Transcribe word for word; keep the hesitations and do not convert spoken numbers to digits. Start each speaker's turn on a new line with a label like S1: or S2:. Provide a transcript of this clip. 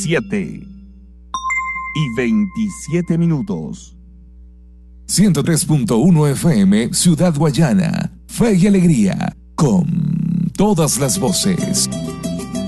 S1: siete y veintisiete minutos.
S2: ciento tres punto uno F M, Ciudad Guayana. Fe y alegría, con todas las voces.